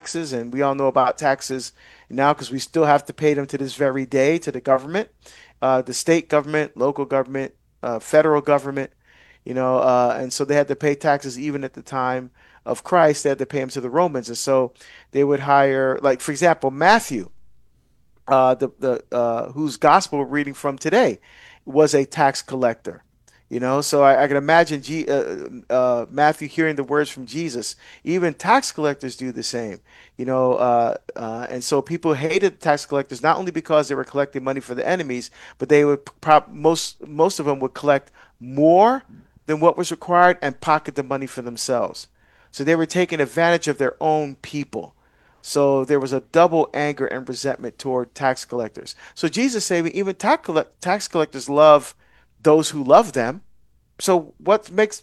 taxes, and we all know about taxes now because we still have to pay them to this very day to the government, the state government, local government, federal government, and so they had to pay taxes even at the time of Christ. They had to pay them to the Romans, and so they would hire, like for example, Matthew, the whose gospel we're reading from today, was a tax collector. So I can imagine Matthew hearing the words from Jesus. Even tax collectors do the same, and so people hated tax collectors not only because they were collecting money for the enemies, but they would most of them would collect more than what was required and pocket the money for themselves. So they were taking advantage of their own people. So there was a double anger and resentment toward tax collectors. So Jesus said even tax collectors love those who love them. So what makes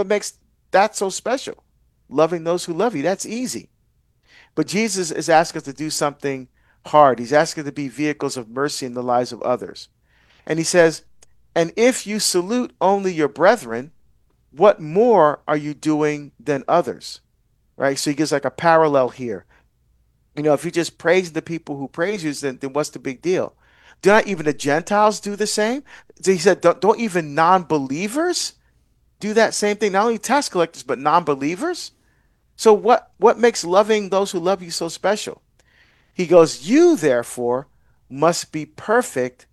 that so special? Loving those who love you, that's easy. But Jesus is asking us to do something hard. He's asking us to be vehicles of mercy in the lives of others. And he says, and if you salute only your brethren, what more are you doing than others? Right? So he gives like a parallel here. If you just praise the people who praise you, then what's the big deal? Do not even the Gentiles do the same? He said, don't even non-believers do that same thing? Not only tax collectors, but non-believers? So what makes loving those who love you so special? He goes, you therefore must be perfect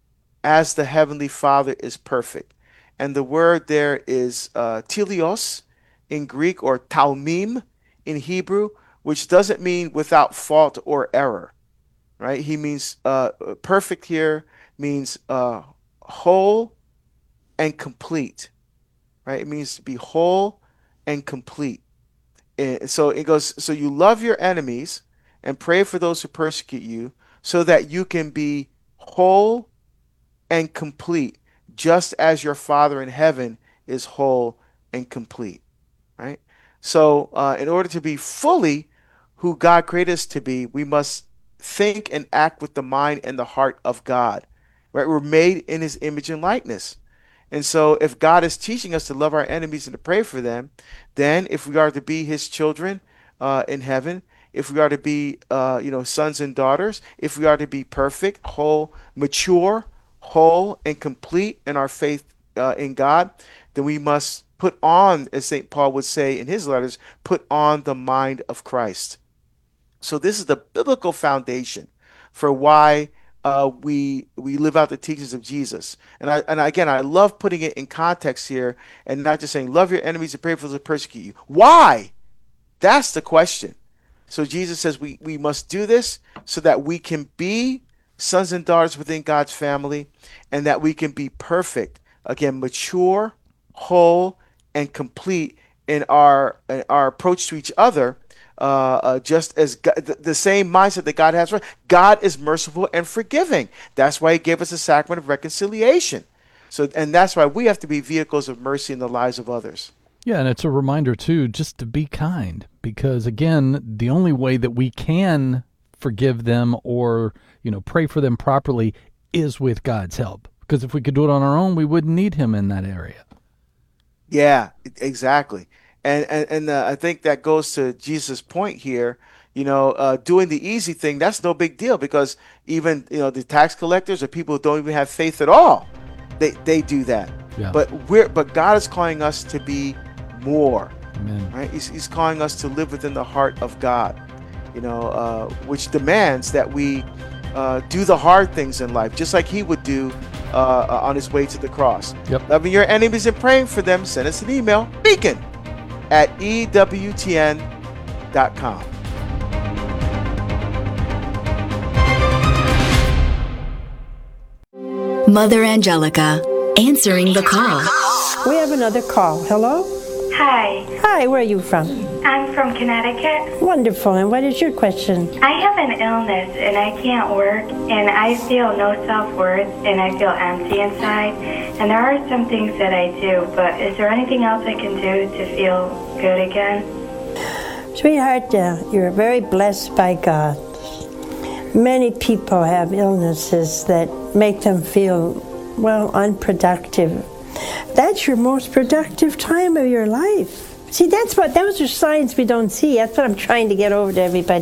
as the Heavenly Father is perfect. And the word there is teleos in Greek, or talmim in Hebrew, which doesn't mean without fault or error, right? He means perfect here means whole and complete, right? It means to be whole and complete. And so it goes, so you love your enemies and pray for those who persecute you so that you can be whole and complete, just as your Father in heaven is whole and complete, right? So in order to be fully who God created us to be, we must think and act with the mind and the heart of God, right? We're made in his image and likeness. And so if God is teaching us to love our enemies and to pray for them, then if we are to be his children in heaven, if we are to be, sons and daughters, if we are to be perfect, whole, mature, whole, and complete in our faith in God, then we must put on, as St. Paul would say in his letters, put on the mind of Christ. So this is the biblical foundation for why we live out the teachings of Jesus. And again, I love putting it in context here and not just saying, love your enemies and pray for those who persecute you. Why? That's the question. So Jesus says we must do this so that we can be sons and daughters within God's family, and that we can be perfect, again, mature, whole, and complete in our approach to each other. Just as God, the same mindset that God has for us. God is merciful and forgiving. That's why he gave us the sacrament of reconciliation. And that's why we have to be vehicles of mercy in the lives of others. Yeah, and it's a reminder, too, just to be kind. Because, again, the only way that we can forgive them or, pray for them properly is with God's help. Because if we could do it on our own, we wouldn't need him in that area. Yeah, exactly. And I think that goes to Jesus' point here. Doing the easy thing, that's no big deal, because even the tax collectors or people who don't even have faith at all, they do that. Yeah. But God is calling us to be more. Amen. Right? He's calling us to live within the heart of God. Which demands that we do the hard things in life, just like he would do on his way to the cross. Yep. Loving your enemies and praying for them. Send us an email, beacon@ewtn.com. Mother Angelica, answering the call. We have another call. Hello? Hi, Hi, where are you from? I'm from Connecticut. Wonderful. And what is your question? I have an illness and I can't work, and I feel no self-worth, and I feel empty inside. And there are some things that I do, but is there anything else I can do to feel good again? Sweetheart, you're very blessed by God. Many people have illnesses that make them feel, unproductive. That's your most productive time of your life. See, those are signs we don't see. That's what I'm trying to get over to everybody.